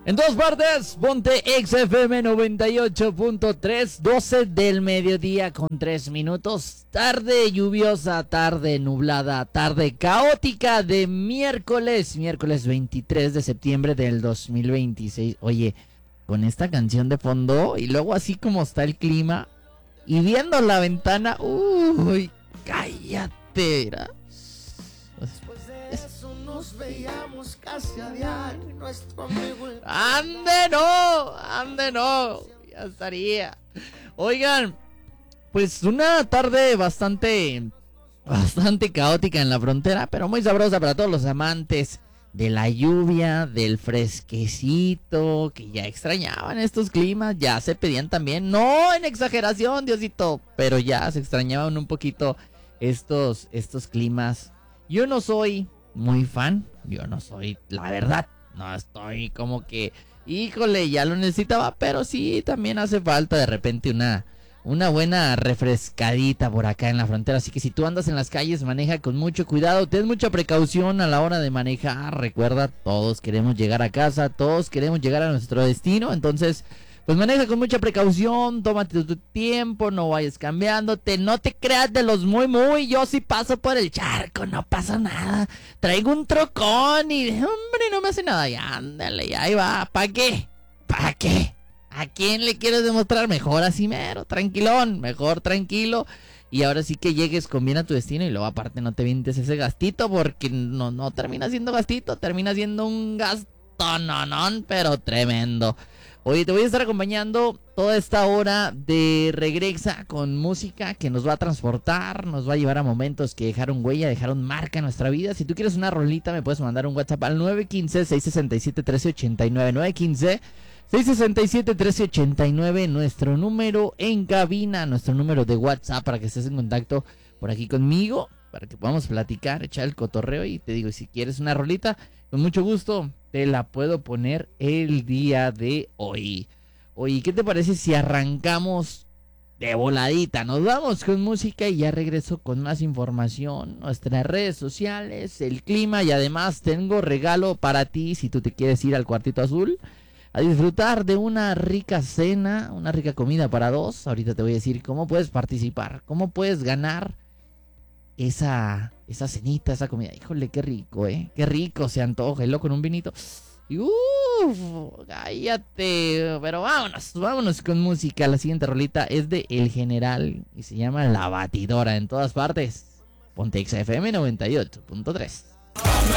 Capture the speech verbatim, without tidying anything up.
En todas partes, ponte X F M noventa y ocho punto tres, doce del mediodía con tres minutos. Tarde lluviosa, tarde nublada, tarde caótica de miércoles, miércoles veintitrés de septiembre del dos mil veintiséis. Oye, con esta canción de fondo y luego así como está el clima y viendo la ventana, uy, cállate, ¿verdad? Nos veíamos casi a diario, nuestro amigo el... ¡Ande no! ¡Ande no! Ya estaría. Oigan, pues una tarde bastante, bastante caótica en la frontera, pero muy sabrosa para todos los amantes de la lluvia, del fresquecito, que ya extrañaban estos climas, ya se pedían también, no en exageración, Diosito, pero ya se extrañaban un poquito estos, estos climas. Yo no soy muy fan, yo no soy, la verdad, no estoy como que, híjole, ya lo necesitaba, pero sí, también hace falta de repente una, una buena refrescadita por acá en la frontera, así que si tú andas en las calles, maneja con mucho cuidado, ten mucha precaución a la hora de manejar, recuerda, todos queremos llegar a casa, todos queremos llegar a nuestro destino, entonces... Pues maneja con mucha precaución, tómate tu tiempo, no vayas cambiándote, no te creas de los muy muy, yo sí paso por el charco, no pasa nada, traigo un trocón y hombre no me hace nada, ya ándale, ya ahí va, ¿para qué? ¿Para qué? ¿A quién le quieres demostrar? Mejor así mero, tranquilón, mejor tranquilo y ahora sí que llegues con bien a tu destino y luego aparte no te vientes ese gastito porque no, no termina siendo gastito, termina siendo un gasto, no, no, pero tremendo. Oye, te voy a estar acompañando toda esta hora de Regresa con música que nos va a transportar, nos va a llevar a momentos que dejaron huella, dejaron marca en nuestra vida. Si tú quieres una rolita, me puedes mandar un WhatsApp al nueve uno cinco, seis seis siete, uno tres ocho nueve, nueve uno cinco, seis seis siete, uno tres ocho nueve, nuestro número en cabina, nuestro número de WhatsApp para que estés en contacto por aquí conmigo, para que podamos platicar, echar el cotorreo y te digo, si quieres una rolita, con mucho gusto te la puedo poner el día de hoy. Oye, ¿qué te parece si arrancamos de voladita? Nos vamos con música y ya regreso con más información, nuestras redes sociales, el clima y además tengo regalo para ti si tú te quieres ir al Cuartito Azul a disfrutar de una rica cena, una rica comida para dos. Ahorita te voy a decir cómo puedes participar, cómo puedes ganar esa, esa cenita, esa comida. Híjole, qué rico, ¿eh? Qué rico se antoja, y luego con un vinito. Y uff, cállate. Pero vámonos, vámonos con música. La siguiente rolita es de El General y se llama La Batidora. En todas partes, ponte X F M noventa y ocho punto tres.